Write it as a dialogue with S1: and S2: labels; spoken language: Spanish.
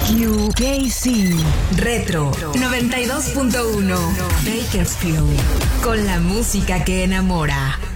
S1: QKC Retro 92.1 Bakersfield, con la música que enamora.